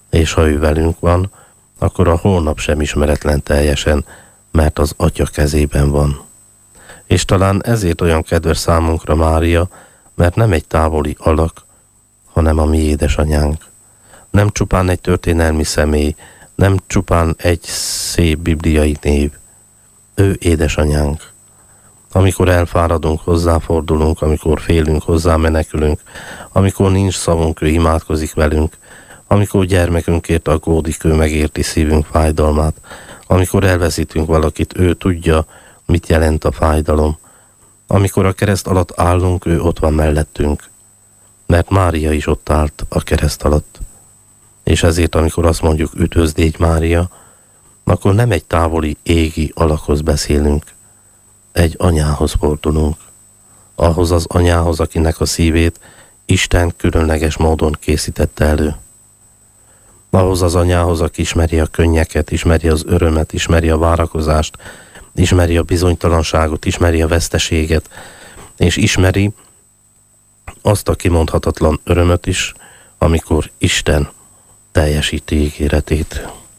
És ha ő velünk van, akkor a holnap sem ismeretlen teljesen, mert az Atya kezében van. És talán ezért olyan kedves számunkra Mária, mert nem egy távoli alak, hanem a mi édesanyánk. Nem csupán egy történelmi személy, nem csupán egy szép bibliai név. Ő édesanyánk. Amikor elfáradunk, hozzáfordulunk, amikor félünk, hozzá menekülünk, amikor nincs szavunk, ő imádkozik velünk, amikor gyermekünkért aggódik, ő megérti szívünk fájdalmát, amikor elveszítünk valakit, ő tudja, mit jelent a fájdalom. Amikor a kereszt alatt állunk, ő ott van mellettünk, mert Mária is ott állt a kereszt alatt. És ezért, amikor azt mondjuk, üdvözlégy Mária, akkor nem egy távoli égi alakhoz beszélünk, egy anyához fordulunk. Ahhoz az anyához, akinek a szívét Isten különleges módon készítette elő. Ahhoz az anyához, aki ismeri a könnyeket, ismeri az örömet, ismeri a várakozást, ismeri a bizonytalanságot, ismeri a veszteséget, és ismeri azt a kimondhatatlan örömöt is, amikor Isten teljesíti ígéretét.